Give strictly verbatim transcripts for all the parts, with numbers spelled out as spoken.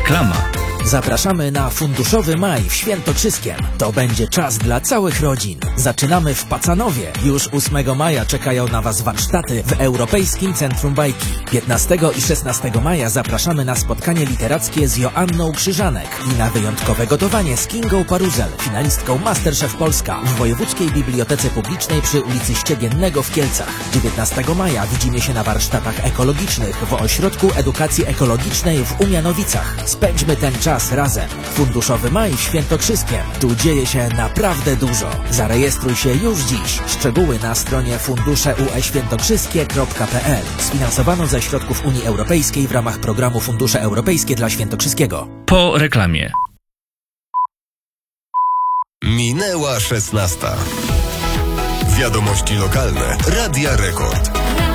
Reklama. Zapraszamy na Funduszowy Maj w Świętokrzyskiem. To będzie czas dla całych rodzin. Zaczynamy w Pacanowie. Już ósmego maja czekają na Was warsztaty w Europejskim Centrum Bajki. piętnastego i szesnastego maja zapraszamy na spotkanie literackie z Joanną Krzyżanek i na wyjątkowe gotowanie z Kingą Paruzel, finalistką MasterChef Polska w Wojewódzkiej Bibliotece Publicznej przy ulicy Ściegiennego w Kielcach. dziewiętnastego maja widzimy się na warsztatach ekologicznych w Ośrodku Edukacji Ekologicznej w Umianowicach. Spędźmy ten czas razem. Funduszowy Maj w Świętokrzyskiem. Tu dzieje się naprawdę dużo. Zarejestruj się już dziś. Szczegóły na stronie fundusze u e świętokrzyskie kropka p l. Sfinansowano ze środków Unii Europejskiej w ramach programu Fundusze Europejskie dla Świętokrzyskiego. Po reklamie. Minęła szesnasta. Wiadomości lokalne Radia Rekord.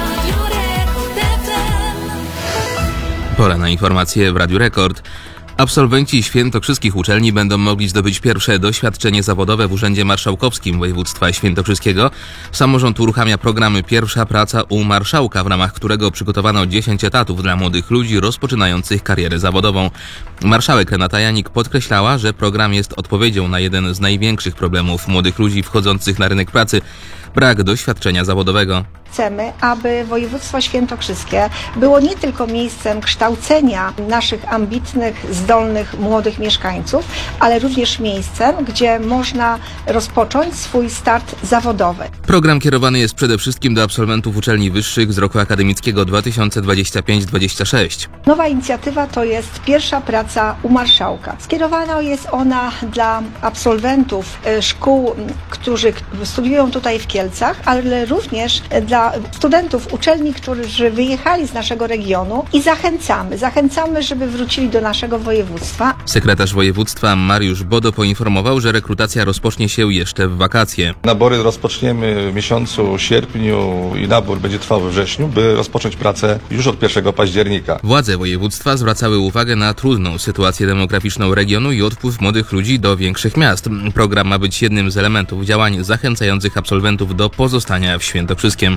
Pora na informacje w Radiu Rekord. Absolwenci świętokrzyskich uczelni będą mogli zdobyć pierwsze doświadczenie zawodowe w Urzędzie Marszałkowskim Województwa Świętokrzyskiego. Samorząd uruchamia programy Pierwsza praca u marszałka, w ramach którego przygotowano dziesięć etatów dla młodych ludzi rozpoczynających karierę zawodową. Marszałek Renata Janik podkreślała, że program jest odpowiedzią na jeden z największych problemów młodych ludzi wchodzących na rynek pracy – brak doświadczenia zawodowego. Chcemy, aby województwo świętokrzyskie było nie tylko miejscem kształcenia naszych ambitnych, zdolnych, młodych mieszkańców, ale również miejscem, gdzie można rozpocząć swój start zawodowy. Program kierowany jest przede wszystkim do absolwentów uczelni wyższych z roku akademickiego dwa tysiące dwudziestego piątego dwudziestego szóstego. Nowa inicjatywa to jest Pierwsza praca u marszałka. Skierowana jest ona dla absolwentów szkół, którzy studiują tutaj w Kielcach, ale również dla studentów uczelni, którzy wyjechali z naszego regionu i zachęcamy, zachęcamy, żeby wrócili do naszego województwa. Sekretarz województwa Mariusz Bodo poinformował, że rekrutacja rozpocznie się jeszcze w wakacje. Nabory rozpoczniemy w miesiącu sierpniu i nabór będzie trwał we wrześniu, by rozpocząć pracę już od pierwszego października. Władze województwa zwracały uwagę na trudną sytuację demograficzną regionu i odpływ młodych ludzi do większych miast. Program ma być jednym z elementów działań zachęcających absolwentów do pozostania w Świętokrzyskiem.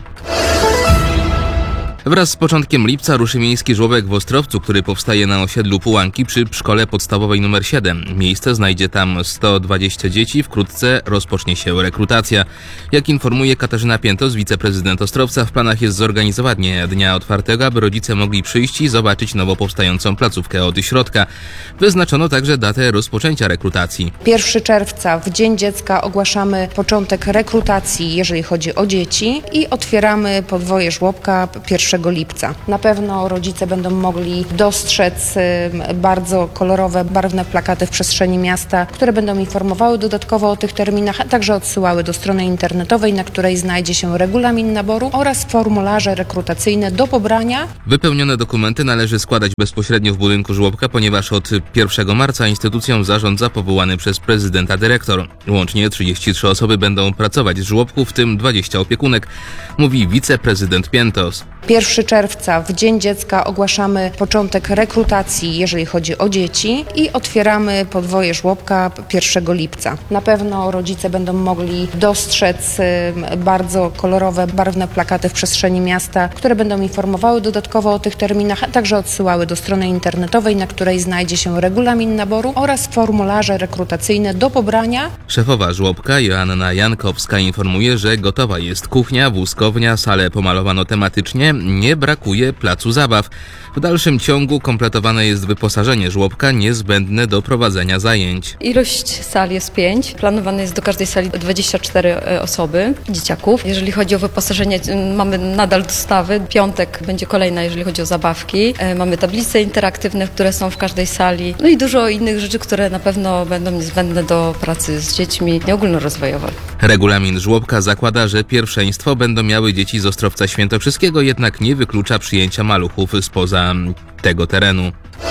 Wraz z początkiem lipca ruszy miejski żłobek w Ostrowcu, który powstaje na osiedlu Pułanki przy szkole podstawowej numer siedem. Miejsce znajdzie tam sto dwadzieścia dzieci, wkrótce rozpocznie się rekrutacja. Jak informuje Katarzyna Piętos, wiceprezydent Ostrowca, w planach jest zorganizowanie dnia otwartego, aby rodzice mogli przyjść i zobaczyć nowo powstającą placówkę od środka. Wyznaczono także datę rozpoczęcia rekrutacji. pierwszego czerwca, w Dzień Dziecka, ogłaszamy początek rekrutacji, jeżeli chodzi o dzieci, i otwieramy podwoje żłobka pierwszego lipca. Na pewno rodzice będą mogli dostrzec bardzo kolorowe, barwne plakaty w przestrzeni miasta, które będą informowały dodatkowo o tych terminach, a także odsyłały do strony internetowej, na której znajdzie się regulamin naboru oraz formularze rekrutacyjne do pobrania. Wypełnione dokumenty należy składać bezpośrednio w budynku żłobka, ponieważ od pierwszego marca instytucją zarządza powołany przez prezydenta dyrektor. Łącznie trzydzieści trzy osoby będą pracować w żłobku, w tym dwadzieścia opiekunek, mówi wiceprezydent Piętos. pierwszego czerwca, w Dzień Dziecka, ogłaszamy początek rekrutacji, jeżeli chodzi o dzieci, i otwieramy podwoje żłobka pierwszego lipca. Na pewno rodzice będą mogli dostrzec bardzo kolorowe, barwne plakaty w przestrzeni miasta, które będą informowały dodatkowo o tych terminach, a także odsyłały do strony internetowej, na której znajdzie się regulamin naboru oraz formularze rekrutacyjne do pobrania. Szefowa żłobka Joanna Jankowska informuje, że gotowa jest kuchnia, wózkownia, salę pomalowano tematycznie, nie brakuje placu zabaw. W dalszym ciągu kompletowane jest wyposażenie żłobka niezbędne do prowadzenia zajęć. Ilość sal jest pięć. Planowane jest do każdej sali dwadzieścia cztery osoby, dzieciaków. Jeżeli chodzi o wyposażenie, mamy nadal dostawy. Piątek będzie kolejna, jeżeli chodzi o zabawki. Mamy tablice interaktywne, które są w każdej sali. No i dużo innych rzeczy, które na pewno będą niezbędne do pracy z dziećmi ogólnorozwojowe. Regulamin żłobka zakłada, że pierwszeństwo będą miały dzieci z Ostrowca Świętokrzyskiego, jednak nie wyklucza przyjęcia maluchów spoza tego terenu.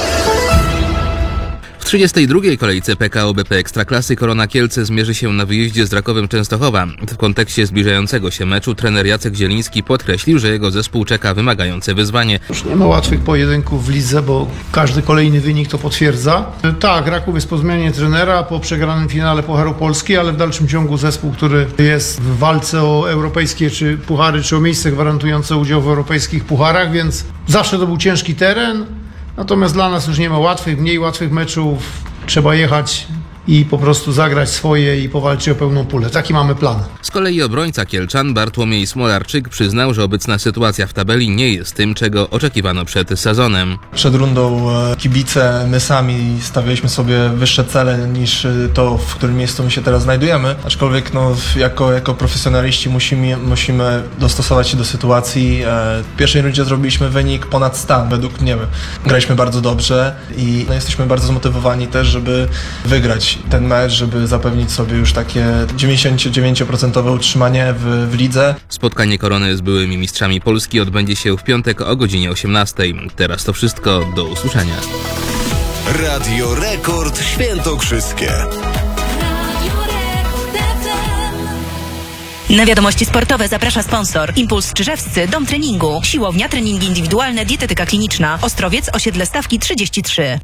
W trzydziestej drugiej kolejce P K O B P Ekstraklasy Korona Kielce zmierzy się na wyjeździe z Rakowem Częstochowa. W kontekście zbliżającego się meczu trener Jacek Zieliński podkreślił, że jego zespół czeka wymagające wyzwanie. Już nie ma łatwych pojedynków w lidze, bo każdy kolejny wynik to potwierdza. Tak, Raków jest po zmianie trenera, po przegranym finale Pucharu Polski, ale w dalszym ciągu zespół, który jest w walce o europejskie czy puchary, czy o miejsce gwarantujące udział w europejskich pucharach, więc zawsze to był ciężki teren. Natomiast dla nas już nie ma łatwych, mniej łatwych meczów. Trzeba jechać i po prostu zagrać swoje i powalczyć o pełną pulę. Taki mamy plan. Z kolei obrońca Kielczan Bartłomiej Smolarczyk przyznał, że obecna sytuacja w tabeli nie jest tym, czego oczekiwano przed sezonem. Przed rundą kibice, my sami stawialiśmy sobie wyższe cele niż to, w którym miejscu my się teraz znajdujemy. Aczkolwiek no, jako, jako profesjonaliści musimy, musimy dostosować się do sytuacji. W pierwszej rundzie zrobiliśmy wynik ponad stan. Według mnie graliśmy bardzo dobrze i no, jesteśmy bardzo zmotywowani też, żeby wygrać ten mecz, żeby zapewnić sobie już takie dziewięćdziesiąt dziewięć procent utrzymanie w, w lidze. Spotkanie Korony z byłymi mistrzami Polski odbędzie się w piątek o godzinie osiemnastej. Teraz to wszystko, do usłyszenia. Radio Rekord Świętokrzyskie. Na wiadomości sportowe zaprasza sponsor. Impuls Czyżewscy, dom treningu, siłownia, treningi indywidualne, dietetyka kliniczna. Ostrowiec, osiedle Stawki trzydzieści trzy.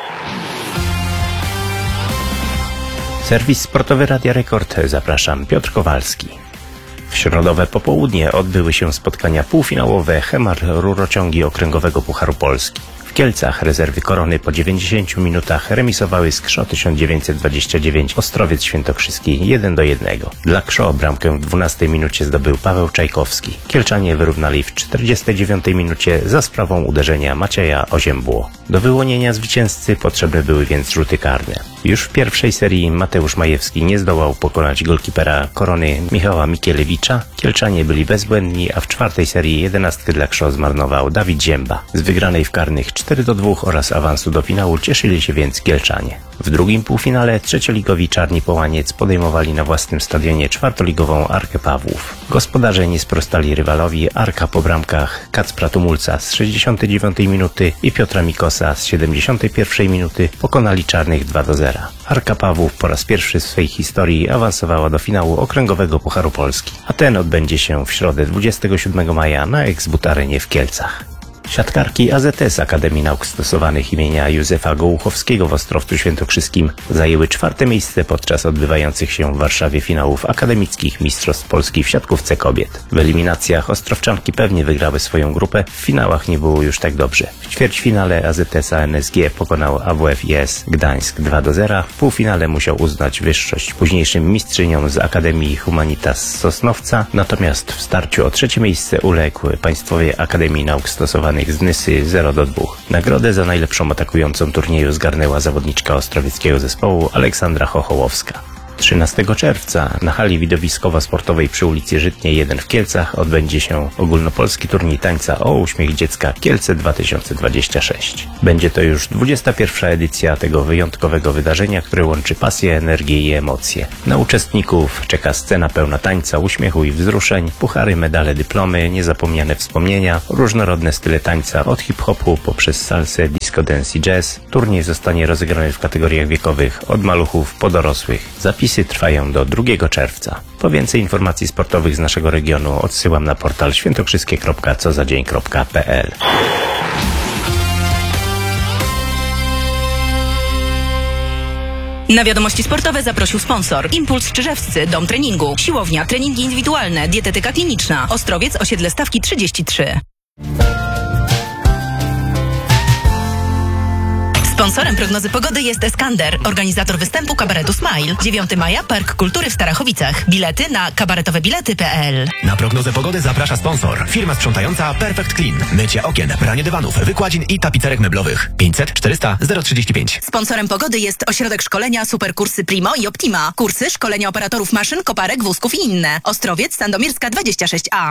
Serwis sportowy Radia Rekord. Zapraszam, Piotr Kowalski. W środowe popołudnie odbyły się spotkania półfinałowe Hemar Rurociągi Okręgowego Pucharu Polski. W Kielcach rezerwy Korony po dziewięćdziesięciu minutach remisowały z Krzą tysiąc dziewięćset dwadzieścia dziewięć Ostrowiec Świętokrzyski jeden do jednego. Dla Krzą bramkę w dwunastej minucie zdobył Paweł Czajkowski. Kielczanie wyrównali w czterdziestej dziewiątej minucie za sprawą uderzenia Macieja Oziębło. Do wyłonienia zwycięzcy potrzebne były więc rzuty karne. Już w pierwszej serii Mateusz Majewski nie zdołał pokonać golkipera Korony Michała Mikielewicza. Kielczanie byli bezbłędni, a w czwartej serii jedenastkę dla Krzą zmarnował Dawid Zięba. Z wygranej w karnych cztery do dwóch oraz awansu do finału cieszyli się więc Kielczanie. W drugim półfinale trzecioligowi Czarni Połaniec podejmowali na własnym stadionie czwartoligową Arkę Pawłów. Gospodarze nie sprostali rywalowi. Arka po bramkach Kacpra Tumulca z sześćdziesiątej dziewiątej minuty i Piotra Mikosa z siedemdziesiątej pierwszej minuty pokonali Czarnych dwa do zera. Arka Pawłów po raz pierwszy w swojej historii awansowała do finału Okręgowego Pucharu Polski, a ten odbędzie się w środę dwudziestego siódmego maja na Ex-Butarenie w Kielcach. Siatkarki A Z S Akademii Nauk Stosowanych imienia Józefa Gołuchowskiego w Ostrowcu Świętokrzyskim zajęły czwarte miejsce podczas odbywających się w Warszawie finałów akademickich Mistrzostw Polski w siatkówce kobiet. W eliminacjach ostrowczanki pewnie wygrały swoją grupę, w finałach nie było już tak dobrze. W ćwierćfinale A Z S A N S G pokonał A W F I S Gdańsk dwa do zera, w półfinale musiał uznać wyższość późniejszym mistrzyniom z Akademii Humanitas z Sosnowca, natomiast w starciu o trzecie miejsce uległ Państwowej Akademii Nauk Stosowanych z Nysy zero do dwóch. Nagrodę za najlepszą atakującą turnieju zgarnęła zawodniczka ostrowieckiego zespołu Aleksandra Chochołowska. trzynastego czerwca na hali widowiskowo-sportowej przy ulicy Żytniej jeden w Kielcach odbędzie się ogólnopolski turniej tańca o uśmiech dziecka Kielce dwa tysiące dwadzieścia sześć. Będzie to już dwudziesta pierwsza edycja tego wyjątkowego wydarzenia, które łączy pasję, energię i emocje. Na uczestników czeka scena pełna tańca, uśmiechu i wzruszeń, puchary, medale, dyplomy, niezapomniane wspomnienia, różnorodne style tańca od hip-hopu poprzez salsę, disco dance i jazz. Turniej zostanie rozegrany w kategoriach wiekowych od maluchów po dorosłych. Zapisy trwają do drugiego czerwca. Po więcej informacji sportowych z naszego regionu odsyłam na portal świętokrzyskie kropka co za dzień kropka p l. Na wiadomości sportowe zaprosił sponsor. Impuls Czyżewscy, dom treningu, siłownia, treningi indywidualne, dietetyka kliniczna. Ostrowiec, osiedle Stawki trzydzieści trzy. Sponsorem prognozy pogody jest Eskander, organizator występu kabaretu Smile. dziewiątego maja Park Kultury w Starachowicach. Bilety na kabaretowebilety kropka p l. Na prognozę pogody zaprasza sponsor. Firma sprzątająca Perfect Clean. Mycie okien, pranie dywanów, wykładzin i tapicerek meblowych. pięćset czterysta zero trzydzieści pięć. Sponsorem pogody jest ośrodek szkolenia Superkursy Primo i Optima. Kursy szkolenia operatorów maszyn, koparek, wózków i inne. Ostrowiec, Sandomierska dwadzieścia sześć a.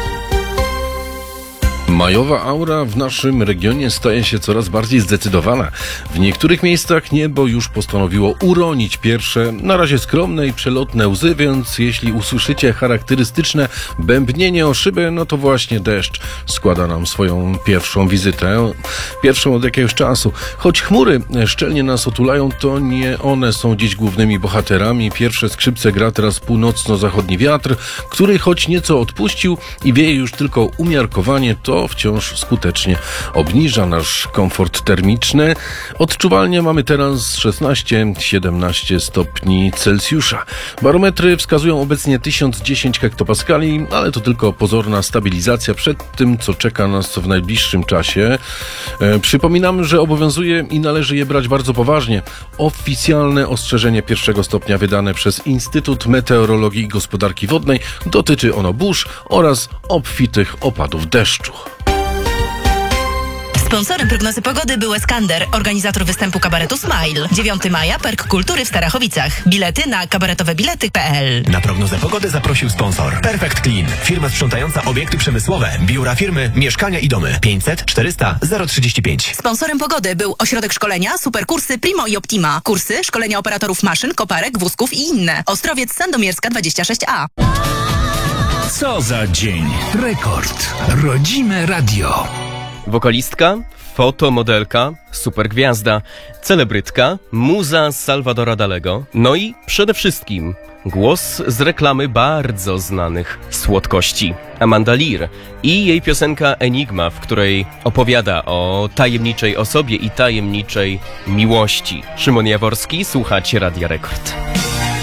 Majowa aura w naszym regionie staje się coraz bardziej zdecydowana. W niektórych miejscach niebo już postanowiło uronić pierwsze, na razie skromne i przelotne łzy, więc jeśli usłyszycie charakterystyczne bębnienie o szybę, no to właśnie deszcz składa nam swoją pierwszą wizytę, pierwszą od jakiegoś czasu. Choć chmury szczelnie nas otulają, to nie one są dziś głównymi bohaterami. Pierwsze skrzypce gra teraz północno-zachodni wiatr, który choć nieco odpuścił i wieje już tylko umiarkowanie, to co wciąż skutecznie obniża nasz komfort termiczny. Odczuwalnie mamy teraz szesnaście siedemnaście stopni Celsjusza. Barometry wskazują obecnie tysiąc dziesięć hektopaskali, ale to tylko pozorna stabilizacja przed tym, co czeka nas w najbliższym czasie. E, przypominam, że obowiązuje i należy je brać bardzo poważnie. Oficjalne ostrzeżenie pierwszego stopnia wydane przez Instytut Meteorologii i Gospodarki Wodnej dotyczy ono burz oraz obfitych opadów deszczu. Sponsorem prognozy pogody był Eskander, organizator występu kabaretu Smile. dziewiątego maja Park Kultury w Starachowicach. Bilety na kabaretowe bilety kropka p l. Na prognozę pogody zaprosił sponsor Perfect Clean, firma sprzątająca obiekty przemysłowe, biura firmy, mieszkania i domy. pięćset czterysta zero trzydzieści pięć. Sponsorem pogody był ośrodek szkolenia, superkursy Primo i Optima. Kursy, szkolenia operatorów maszyn, koparek, wózków i inne. Ostrowiec Sandomierska dwadzieścia sześć a. Co za dzień? Rekord. Rodzime radio. Wokalistka, fotomodelka, supergwiazda, celebrytka, muza Salvadora Dalego, no i przede wszystkim głos z reklamy bardzo znanych słodkości. Amanda Lear i jej piosenka Enigma, w której opowiada o tajemniczej osobie i tajemniczej miłości. Szymon Jaworski, słuchacie Radia Rekord.